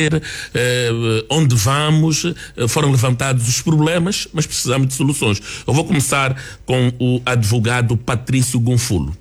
onde vamos. Foram levantados os problemas, mas precisamos de soluções. Eu vou começar com o advogado Patrício Gonfulo.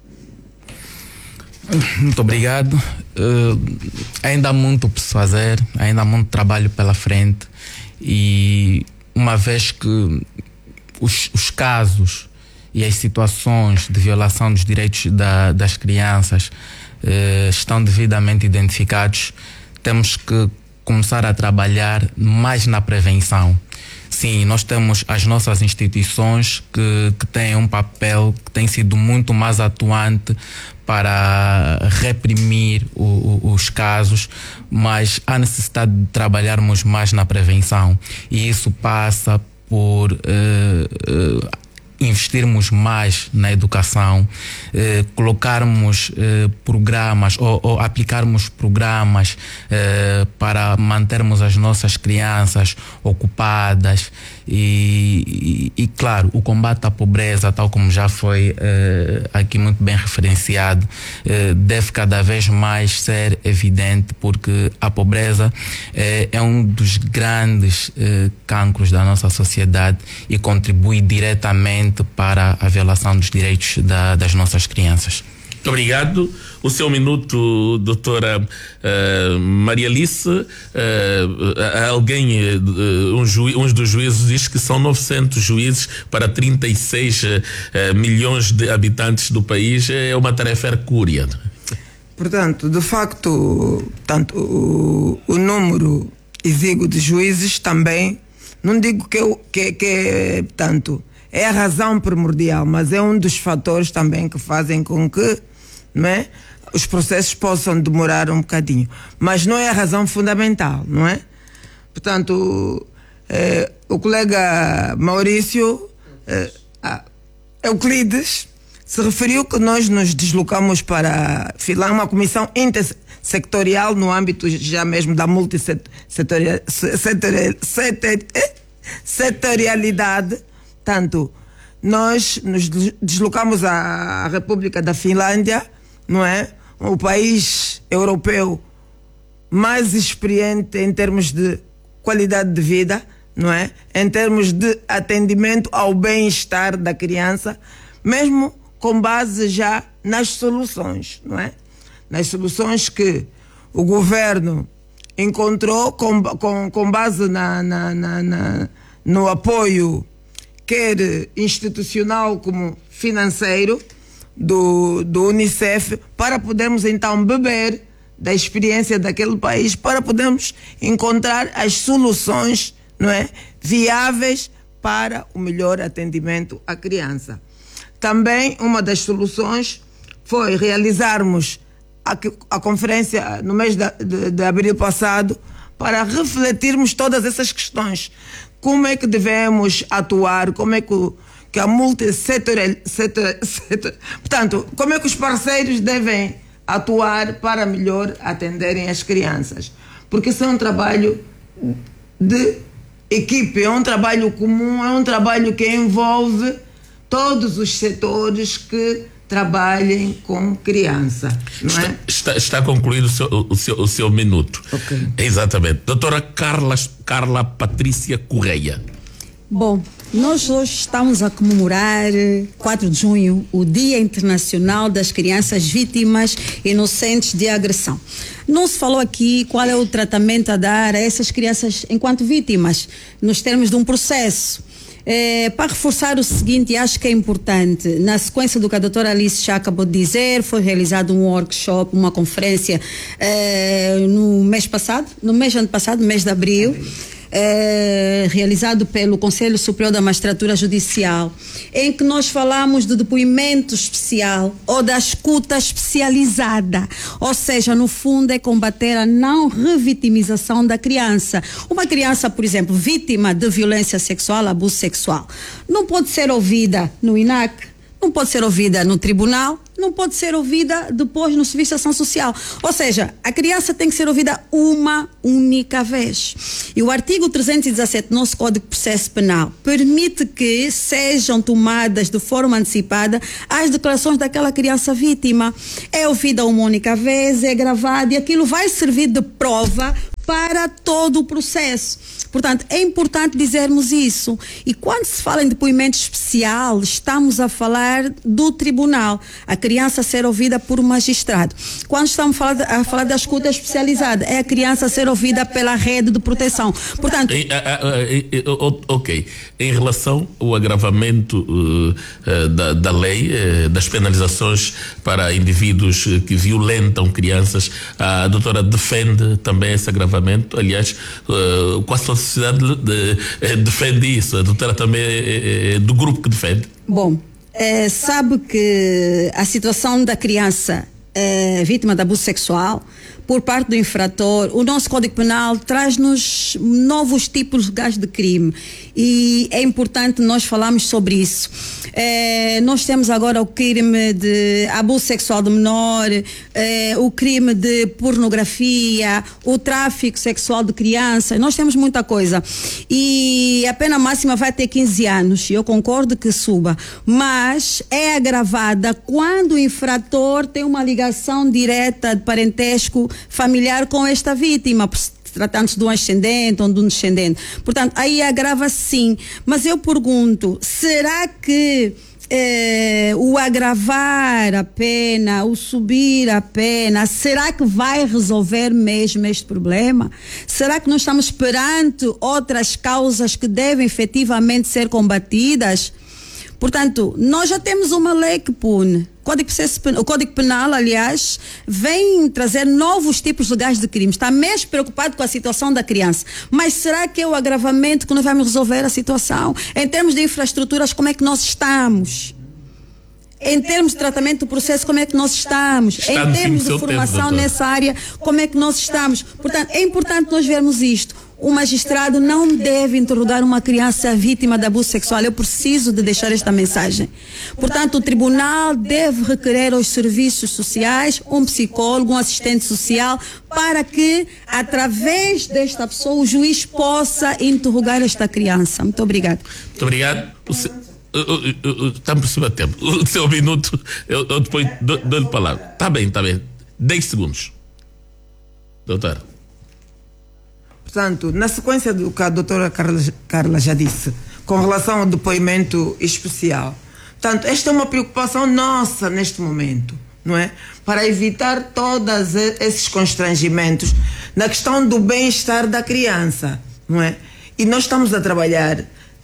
Muito obrigado. Ainda há muito por se fazer, ainda há muito trabalho pela frente, e uma vez que os casos e as situações de violação dos direitos das crianças estão devidamente identificados, temos que começar a trabalhar mais na prevenção. Sim, nós temos as nossas instituições que têm um papel que tem sido muito mais atuante para reprimir os casos, mas há necessidade de trabalharmos mais na prevenção, e isso passa por investirmos mais na educação, colocarmos programas ou aplicarmos programas para mantermos as nossas crianças ocupadas e claro, o combate à pobreza, tal como já foi aqui muito bem referenciado, deve cada vez mais ser evidente, porque a pobreza é um dos grandes cancros da nossa sociedade e contribui diretamente para a violação dos direitos das nossas crianças. Muito obrigado. O seu minuto, doutora Maria Alice. Um dos juízes diz que são 900 juízes para 36 milhões de habitantes do país. É uma tarefa hercúlea. Portanto, de facto, tanto o número exíguo de juízes também, não digo que tanto é a razão primordial, mas é um dos fatores também que fazem com que, não é, os processos possam demorar um bocadinho. Mas não é a razão fundamental, não é? Portanto, o colega Maurício Euclides se referiu que nós nos deslocamos para filar uma comissão intersectorial no âmbito já mesmo da multissetorialidade. Tanto nós nos deslocamos à República da Finlândia, não é? O país europeu mais experiente em termos de qualidade de vida, não é? Em termos de atendimento ao bem-estar da criança, mesmo com base já nas soluções, não é? Nas soluções que o governo encontrou com base no apoio, quer institucional como financeiro, do UNICEF, para podermos então beber da experiência daquele país, para podermos encontrar as soluções, não é, viáveis para o melhor atendimento à criança. Também uma das soluções foi realizarmos a conferência no mês de abril passado, para refletirmos todas essas questões. Como é que devemos atuar, como é que a portanto, como é que os parceiros devem atuar para melhor atenderem as crianças. Porque isso é um trabalho de equipe, é um trabalho comum, é um trabalho que envolve todos os setores que trabalhem com criança, não é? Está concluído o seu minuto. Okay. Exatamente. Doutora Carla Patrícia Correia. Bom, nós hoje estamos a comemorar 4 de junho, o Dia Internacional das Crianças Vítimas Inocentes de Agressão. Não se falou aqui qual é o tratamento a dar a essas crianças enquanto vítimas, nos termos de um processo. Para reforçar o seguinte, acho que é importante, na sequência do que a doutora Alice já acabou de dizer, foi realizado um workshop, uma conferência no mês ano passado, mês de abril, realizado pelo Conselho Superior da Magistratura Judicial, em que nós falamos do depoimento especial ou da escuta especializada, ou seja, no fundo é combater a não revitimização da criança. Uma criança, por exemplo, vítima de violência sexual, abuso sexual, não pode ser ouvida no INAC, não pode ser ouvida no tribunal, não pode ser ouvida depois no Serviço de Ação Social. Ou seja, a criança tem que ser ouvida uma única vez. E o artigo 317 do nosso Código de Processo Penal permite que sejam tomadas de forma antecipada as declarações daquela criança vítima. É ouvida uma única vez, é gravada e aquilo vai servir de prova para todo o processo. Portanto, é importante dizermos isso. E quando se fala em depoimento especial, estamos a falar do tribunal, a criança ser ouvida por um magistrado. Quando estamos a falar da escuta especializada, é a criança ser ouvida pela rede de proteção. Portanto, ok. Em relação ao agravamento da lei, das penalizações para indivíduos que violentam crianças, a doutora defende também esse agravamento. Aliás, quase toda a sociedade defende isso. A doutora também é do grupo que defende. Bom, sabe que a situação da criança vítima de abuso sexual por parte do infrator, o nosso Código Penal traz-nos novos tipos legais de crime e é importante nós falarmos sobre isso. Nós temos agora o crime de abuso sexual de menor, o crime de pornografia, o tráfico sexual de crianças, nós temos muita coisa. E a pena máxima vai ter 15 anos, eu concordo que suba, mas é agravada quando o infrator tem uma ligação direta de parentesco familiar com esta vítima, tratando-se de um ascendente ou de um descendente. Portanto, aí agrava sim. Mas eu pergunto, será que o agravar a pena, o subir a pena, será que vai resolver mesmo este problema? Será que nós estamos perante outras causas que devem efetivamente ser combatidas? Portanto, nós já temos uma lei que pune. O Código Penal, aliás, vem trazer novos tipos legais de crimes. Está mesmo preocupado com a situação da criança. Mas será que é o agravamento que nós vamos resolver a situação? Em termos de infraestruturas, como é que nós estamos? Em termos de tratamento do processo, como é que nós estamos? Em termos de formação nessa área, como é que nós estamos? Portanto, é importante nós vermos isto. O magistrado não deve interrogar uma criança vítima de abuso sexual. Eu preciso de deixar esta mensagem. Portanto, o tribunal deve requerer aos serviços sociais um psicólogo, um assistente social, para que, através desta pessoa, o juiz possa interrogar esta criança. Muito obrigada. Muito obrigado. Estamos por cima do tempo. O seu minuto, eu depois dou-lhe palavra. Está bem. 10 segundos. Doutora. Portanto, na sequência do que a doutora Carla já disse, com relação ao depoimento especial, portanto, esta é uma preocupação nossa neste momento, não é? Para evitar todos esses constrangimentos na questão do bem-estar da criança, não é? E nós estamos a trabalhar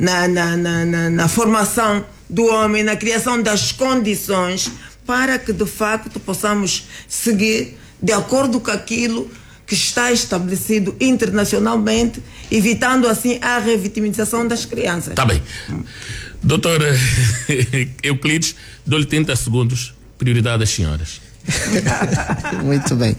na formação do homem, na criação das condições para que, de facto, possamos seguir de acordo com aquilo que está estabelecido internacionalmente, evitando assim a revitimização das crianças. Está bem. Doutora Euclides, dou-lhe 30 segundos. Prioridade das senhoras. Muito bem.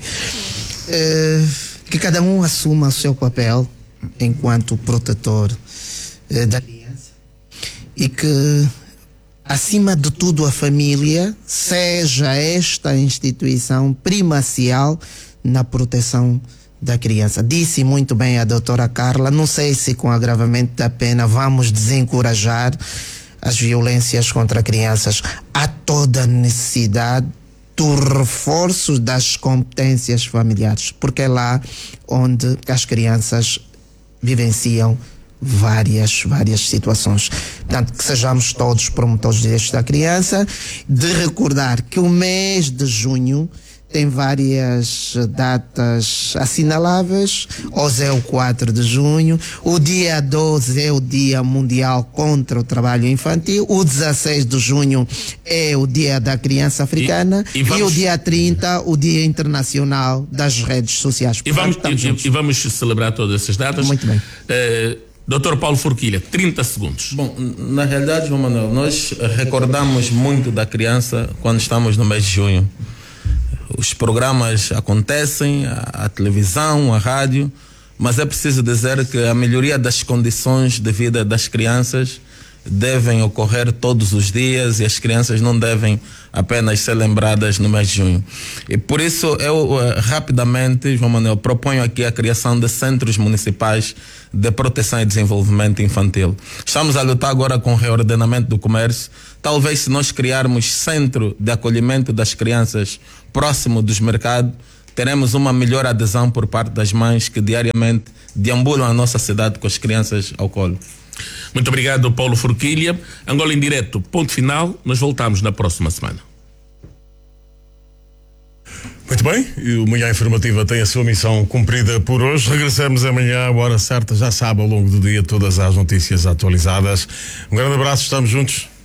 Que cada um assuma o seu papel enquanto protetor da criança e que, acima de tudo, a família seja esta instituição primacial na proteção da criança. Disse muito bem a doutora Carla, não sei se com o agravamento da pena vamos desencorajar as violências contra crianças. Há toda a necessidade do reforço das competências familiares, porque é lá onde as crianças vivenciam várias situações. Portanto, que sejamos todos promotores de direitos da criança, de recordar que o mês de junho tem várias datas assinaláveis. Hoje é o 4 de junho, o dia 12 é o Dia Mundial contra o Trabalho Infantil, o 16 de junho é o Dia da Criança Africana e o dia 30 o Dia Internacional das Redes Sociais. E vamos celebrar todas essas datas. Muito bem. Dr. Paulo Forquilha, 30 segundos. Bom, na realidade, João Manuel, nós recordamos muito da criança quando estamos no mês de junho. Os programas acontecem, a televisão, a rádio, mas é preciso dizer que a melhoria das condições de vida das crianças devem ocorrer todos os dias e as crianças não devem apenas ser lembradas no mês de junho. E por isso eu rapidamente, João Manuel, proponho aqui a criação de centros municipais de proteção e desenvolvimento infantil. Estamos a lutar agora com o reordenamento do comércio. Talvez se nós criarmos centro de acolhimento das crianças próximo dos mercados, teremos uma melhor adesão por parte das mães que diariamente deambulam a nossa cidade com as crianças ao colo. Muito obrigado, Paulo Forquilha. Angola em Direto, ponto final. Nós voltamos na próxima semana. Muito bem, e o Manhã Informativa tem a sua missão cumprida por hoje. Regressamos amanhã à hora certa, já sabe, ao longo do dia, todas as notícias atualizadas. Um grande abraço, estamos juntos.